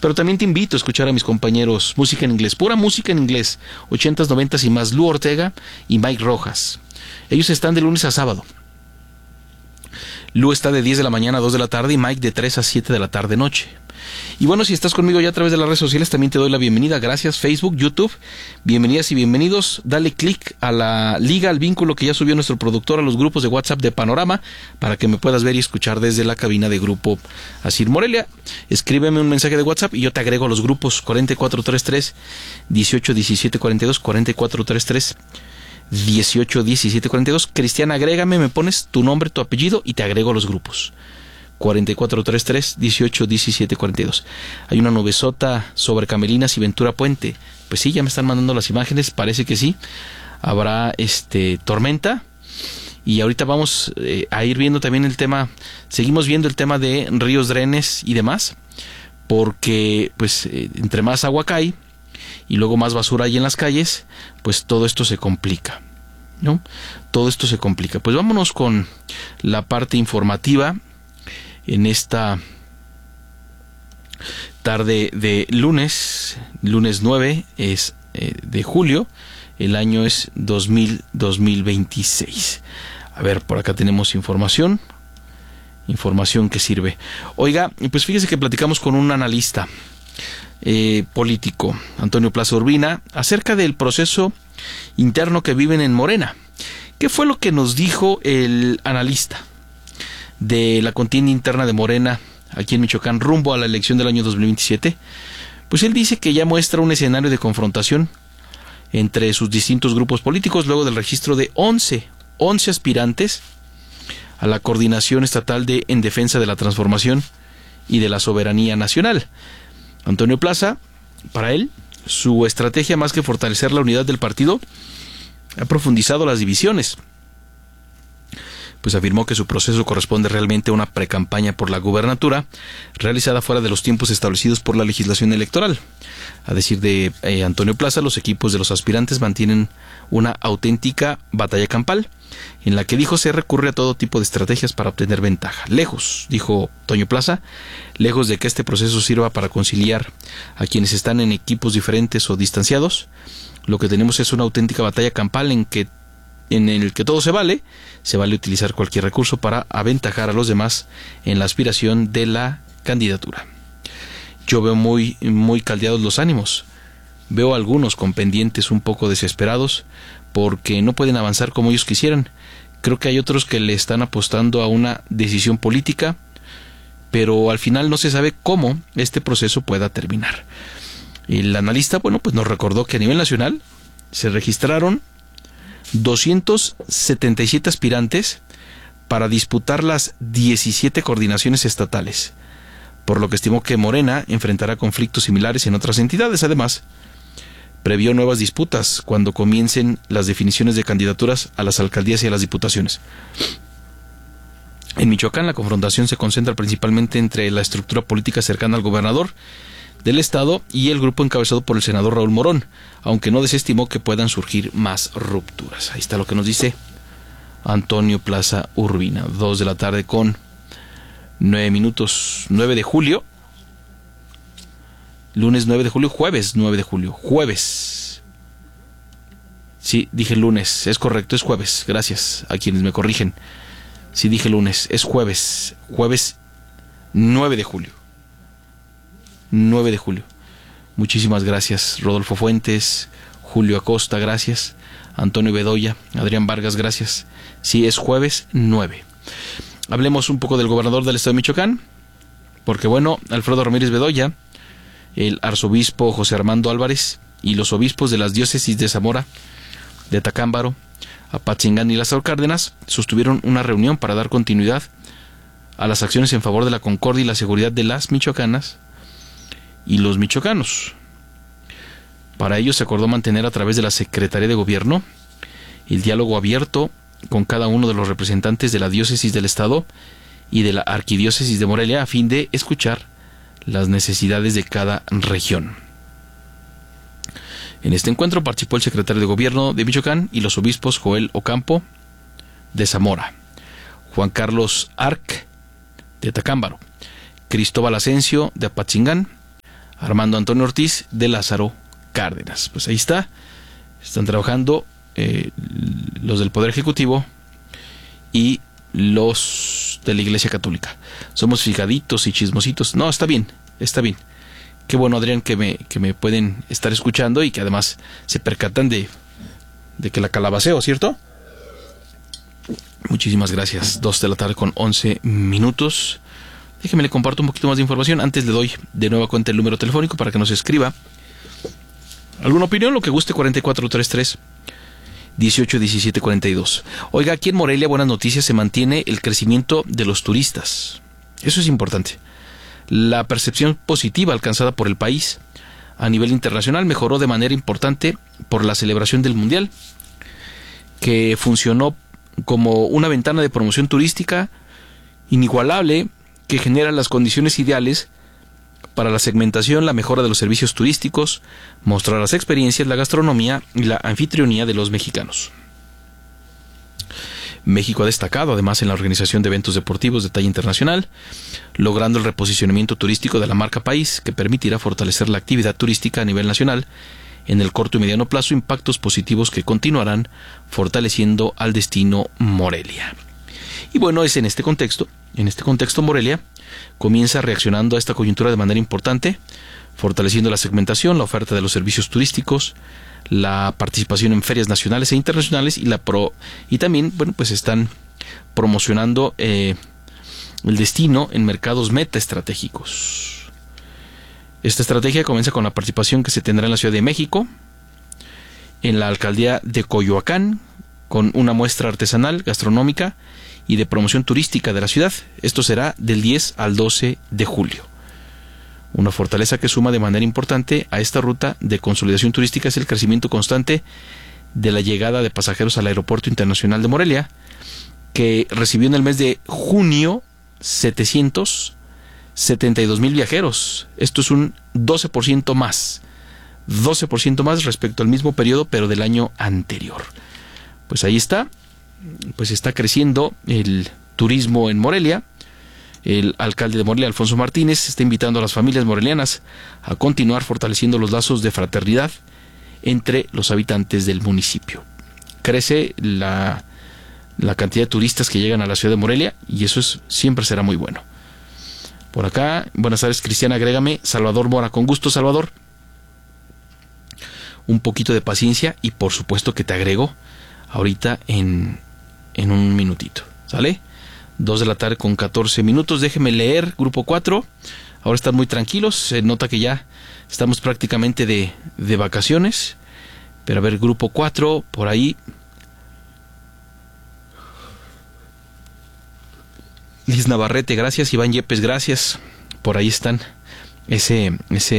Pero también te invito a escuchar a mis compañeros música en inglés, pura música en inglés, 80s, 90s y más, Lu Ortega y Mike Rojas. Ellos están de lunes a sábado. Lu está de 10 de la mañana a 2 de la tarde y Mike de 3 a 7 de la tarde noche. Y bueno, si estás conmigo ya a través de las redes sociales, también te doy la bienvenida. Gracias, Facebook, YouTube. Bienvenidas y bienvenidos. Dale click a la liga, al vínculo que ya subió nuestro productor a los grupos de WhatsApp de Panorama para que me puedas ver y escuchar desde la cabina de Grupo Asir Morelia. Escríbeme un mensaje de WhatsApp y yo te agrego a los grupos 4433 181742, 4433 181742. Cristiana, agrégame, me pones tu nombre, tu apellido y te agrego a los grupos 4433 181742. Hay una nubesota sobre Camelinas y Ventura Puente. Pues sí, ya me están mandando las imágenes, parece que sí. Habrá tormenta. Y ahorita vamos a ir viendo también el tema, seguimos viendo el tema de ríos, drenes y demás, porque pues entre más agua cae y luego más basura hay en las calles, pues todo esto se complica, ¿no? Todo esto se complica. Pues vámonos con la parte informativa en esta tarde de lunes 9 de julio, el año es 2026. A ver, por acá tenemos información que sirve. Oiga, pues fíjese que platicamos con un analista político, Antonio Plaza Urbina, acerca del proceso interno que viven en Morena. ¿Qué fue lo que nos dijo el analista de la contienda interna de Morena aquí en Michoacán rumbo a la elección del año 2027? Pues él dice que ya muestra un escenario de confrontación entre sus distintos grupos políticos luego del registro de 11 aspirantes a la coordinación estatal en defensa de la transformación y de la soberanía nacional. Antonio Plaza, para él, su estrategia, más que fortalecer la unidad del partido, ha profundizado las divisiones. Pues afirmó que su proceso corresponde realmente a una precampaña por la gubernatura realizada fuera de los tiempos establecidos por la legislación electoral. A decir de Antonio Plaza, los equipos de los aspirantes mantienen una auténtica batalla campal, en la que dijo se recurre a todo tipo de estrategias para obtener ventaja. Lejos, dijo Toño Plaza, lejos de que este proceso sirva para conciliar a quienes están en equipos diferentes o distanciados, lo que tenemos es una auténtica batalla campal en el que todo se vale utilizar cualquier recurso para aventajar a los demás en la aspiración de la candidatura. Yo veo muy caldeados los ánimos. Veo a algunos con pendientes un poco desesperados porque no pueden avanzar como ellos quisieran. Creo que hay otros que le están apostando a una decisión política, pero al final no se sabe cómo este proceso pueda terminar. El analista, pues nos recordó que a nivel nacional se registraron 277 aspirantes para disputar las 17 coordinaciones estatales, por lo que estimó que Morena enfrentará conflictos similares en otras entidades. Además, previó nuevas disputas cuando comiencen las definiciones de candidaturas a las alcaldías y a las diputaciones. En Michoacán, la confrontación se concentra principalmente entre la estructura política cercana al gobernador del estado y el grupo encabezado por el senador Raúl Morón, aunque no desestimó que puedan surgir más rupturas. Ahí está lo que nos dice Antonio Plaza Urbina. 2 de la tarde con 9 minutos, 9 de julio. Lunes 9 de julio, jueves 9 de julio, jueves. Sí, dije lunes, es correcto, es jueves. Gracias a quienes me corrigen. Sí, dije lunes, es jueves 9 de julio. 9 de julio. Muchísimas gracias, Rodolfo Fuentes, Julio Acosta, gracias, Antonio Bedoya, Adrián Vargas, gracias. Sí, es jueves 9. Hablemos un poco del gobernador del estado de Michoacán, porque Alfredo Ramírez Bedoya, el arzobispo José Armando Álvarez y los obispos de las diócesis de Zamora, de Tacámbaro, Apatzingán y Lázaro Cárdenas sostuvieron una reunión para dar continuidad a las acciones en favor de la concordia y la seguridad de las michoacanas y los michoacanos. Para ello se acordó mantener a través de la Secretaría de Gobierno el diálogo abierto con cada uno de los representantes de la diócesis del estado y de la arquidiócesis de Morelia a fin de escuchar las necesidades de cada región. En este encuentro participó el secretario de Gobierno de Michoacán y los obispos Joel Ocampo de Zamora, Juan Carlos Arc de Tacámbaro, Cristóbal Asensio de Apatzingán, Armando Antonio Ortiz de Lázaro Cárdenas. Pues ahí está, están trabajando los del Poder Ejecutivo y los de la Iglesia Católica. Somos fijaditos y chismositos. No, está bien, está bien. Qué bueno, Adrián, que me pueden estar escuchando y que además se percatan de que la calabaceo, ¿cierto? Muchísimas gracias. 2 de la tarde con 11 minutos. Déjeme le comparto un poquito más de información. Antes le doy de nueva cuenta el número telefónico para que nos escriba alguna opinión, lo que guste. 4433 181742. Oiga, aquí en Morelia, buenas noticias, se mantiene el crecimiento de los turistas. Eso es importante. La percepción positiva alcanzada por el país a nivel internacional mejoró de manera importante por la celebración del Mundial, que funcionó como una ventana de promoción turística inigualable que genera las condiciones ideales para la segmentación, la mejora de los servicios turísticos, mostrar las experiencias, la gastronomía y la anfitrionía de los mexicanos. México ha destacado además en la organización de eventos deportivos de talla internacional, logrando el reposicionamiento turístico de la marca país, que permitirá fortalecer la actividad turística a nivel nacional en el corto y mediano plazo, impactos positivos que continuarán fortaleciendo al destino Morelia. Y bueno, es en este contexto Morelia comienza reaccionando a esta coyuntura de manera importante, fortaleciendo la segmentación, la oferta de los servicios turísticos, la participación en ferias nacionales e internacionales y también, bueno, pues están promocionando el destino en mercados meta estratégicos. Esta estrategia comienza con la participación que se tendrá en la Ciudad de México, en la alcaldía de Coyoacán, con una muestra artesanal, gastronómica y de promoción turística de la ciudad. Esto será del 10 al 12 de julio. Una fortaleza que suma de manera importante a esta ruta de consolidación turística es el crecimiento constante de la llegada de pasajeros al Aeropuerto Internacional de Morelia, que recibió en el mes de junio 772,000 viajeros. Esto es un 12% más respecto al mismo periodo, pero del año anterior. Pues ahí está, pues está creciendo el turismo en Morelia. El alcalde de Morelia, Alfonso Martínez, está invitando a las familias morelianas a continuar fortaleciendo los lazos de fraternidad entre los habitantes del municipio. Crece la cantidad de turistas que llegan a la ciudad de Morelia y eso siempre será muy bueno. Por acá, buenas tardes, Cristiana, agrégame Salvador Mora. Con gusto, Salvador. Un poquito de paciencia y por supuesto que te agrego ahorita en un minutito. ¿Sale? 2 de la tarde con 14 minutos. Déjeme leer Grupo 4. Ahora están muy tranquilos. Se nota que ya estamos prácticamente de vacaciones. Pero a ver, Grupo 4, por ahí. Liz Navarrete, gracias. Iván Yepes, gracias. Por ahí están. Ese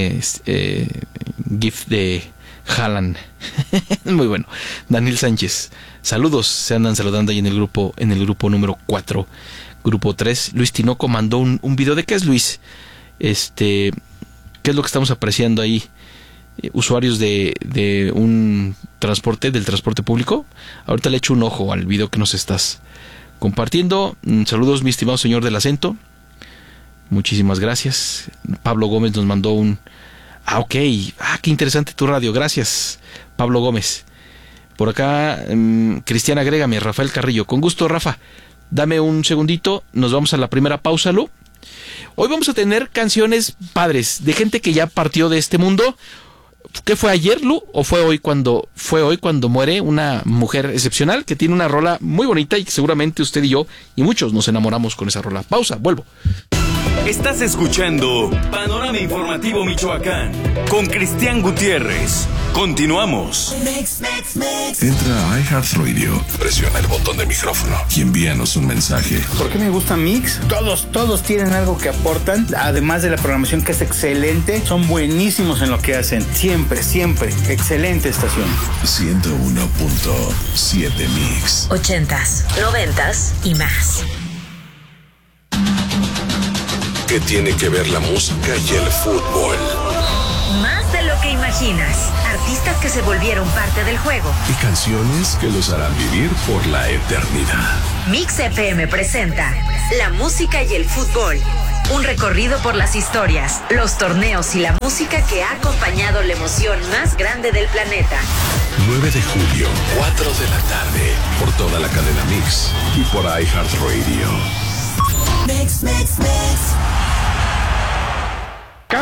GIF de Haaland. Muy bueno. Daniel Sánchez, saludos. Se andan saludando ahí en el grupo número 4. Grupo 3. Luis Tinoco mandó un video. ¿De qué es, Luis? ¿Qué es lo que estamos apreciando ahí? Usuarios de un transporte, del transporte público. Ahorita le echo un ojo al video que nos estás compartiendo. Saludos, mi estimado señor del acento. Muchísimas gracias. Pablo Gómez nos mandó un... ok. Qué interesante tu radio. Gracias, Pablo Gómez. Por acá, Cristiana, agrégame, Rafael Carrillo. Con gusto, Rafa. Dame un segundito. Nos vamos a la primera pausa, Lu. Hoy vamos a tener canciones padres de gente que ya partió de este mundo. ¿Qué fue ayer, Lu? ¿O fue hoy cuando muere una mujer excepcional que tiene una rola muy bonita y que seguramente usted y yo y muchos nos enamoramos con esa rola? Pausa, vuelvo. Estás escuchando Panorama Informativo Michoacán con Cristian Gutiérrez. Continuamos. Entra a iHeartRadio, presiona el botón de micrófono y envíanos un mensaje. ¿Por qué me gusta Mix? Todos tienen algo que aportan, además de la programación que es excelente. Son buenísimos en lo que hacen. Siempre. Excelente estación. 101.7 Mix. 80s, 90s y más. ¿Qué tiene que ver la música y el fútbol? Más de lo que imaginas. Artistas que se volvieron parte del juego. Y canciones que los harán vivir por la eternidad. Mix FM presenta La música y el fútbol. Un recorrido por las historias, los torneos y la música que ha acompañado la emoción más grande del planeta. 9 de julio, 4 de la tarde, por toda la cadena Mix y por iHeartRadio.